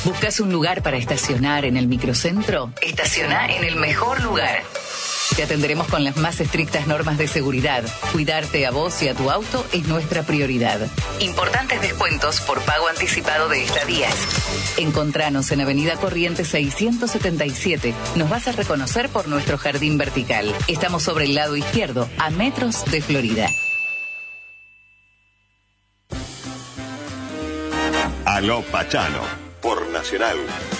¿Buscas un lugar para estacionar en el microcentro? Estaciona en el mejor lugar. Te atenderemos con las más estrictas normas de seguridad. Cuidarte a vos y a tu auto es nuestra prioridad. Importantes descuentos por pago anticipado de estadías. Encontranos en Avenida Corrientes 677. Nos vas a reconocer por nuestro jardín vertical. Estamos sobre el lado izquierdo, a metros de Florida. Aló Pachano, por Nacional.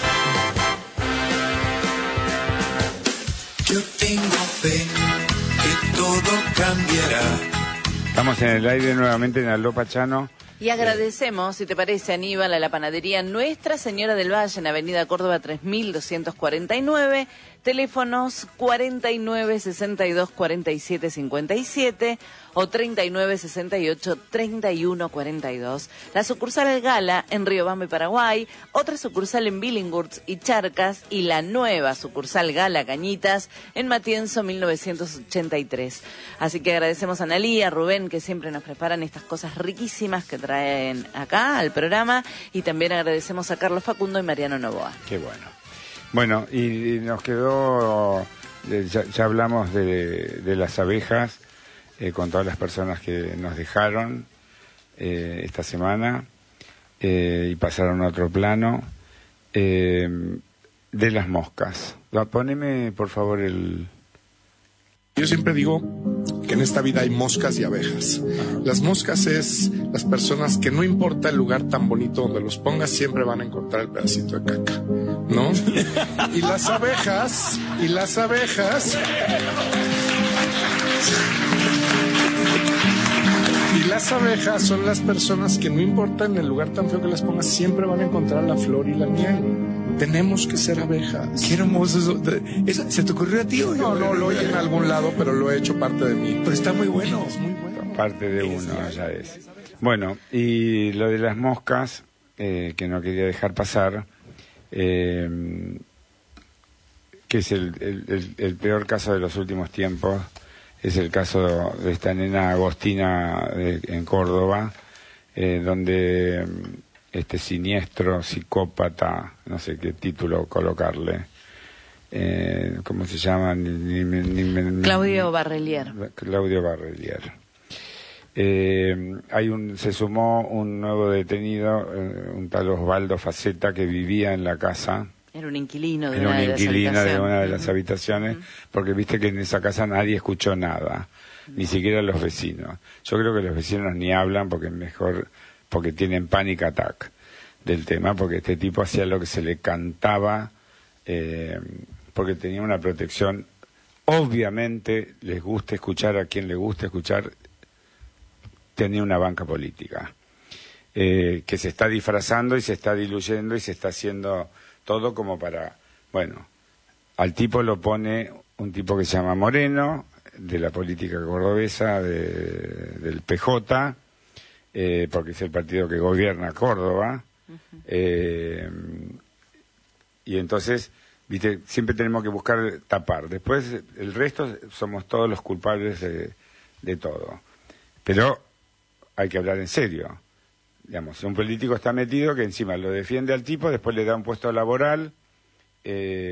Yo tengo fe que todo cambiará. Estamos en el aire nuevamente en Aló Pachano. Y agradecemos, si te parece, Aníbal, a la panadería Nuestra Señora del Valle en Avenida Córdoba 3249, teléfonos 49 62 47 57 o 39 68 31 42. La sucursal El Gala en Riobamba y Paraguay, otra sucursal en Billinghurst y Charcas y la nueva sucursal Gala Cañitas en Matienzo 1983. Así que agradecemos a Analí, a Rubén, que siempre nos preparan estas cosas riquísimas que traen acá al programa, y también agradecemos a Carlos Facundo y Mariano Novoa. Qué bueno. Bueno, y nos quedó, ya hablamos de las abejas, con todas las personas que nos dejaron esta semana, y pasaron a otro plano, de las moscas. Poneme, por favor, el... Yo siempre digo que en esta vida hay moscas y abejas. Las moscas es las personas que no importa el lugar tan bonito donde los pongas, siempre van a encontrar el pedacito de caca, ¿no? Y las abejas son las personas que no importa en el lugar tan feo que las pongas, siempre van a encontrar la flor y la miel. Tenemos que ser abejas. Qué hermoso eso. ¿Se te ocurrió a ti? No, lo oí en algún lado, pero lo he hecho parte de mí. Pero está muy bueno. Es muy bueno. Parte de uno, ya es. Bueno, y lo de las moscas, que no quería dejar pasar, que es el peor caso de los últimos tiempos, es el caso de esta nena Agostina en Córdoba, donde este siniestro psicópata, no sé qué título colocarle, ¿cómo se llama? Claudio Barrelier. Claudio Barrelier. Se sumó un nuevo detenido, un tal Osvaldo Faceta, que vivía en la casa. Era un inquilino de una de las habitaciones, porque viste que en esa casa nadie escuchó nada, ni siquiera los vecinos. Yo creo que los vecinos ni hablan porque es mejor, porque tienen panic attack del tema, porque este tipo hacía lo que se le cantaba, porque tenía una protección. Obviamente les gusta escuchar a quien le gusta escuchar, tenía una banca política, que se está disfrazando y se está diluyendo y se está haciendo todo como para, bueno, al tipo lo pone un tipo que se llama Moreno, de la política cordobesa, del PJ, porque es el partido que gobierna Córdoba, y entonces, viste, siempre tenemos que buscar tapar. Después, el resto somos todos los culpables de todo. Pero hay que hablar en serio. Digamos, un político está metido que encima lo defiende al tipo, después le da un puesto laboral,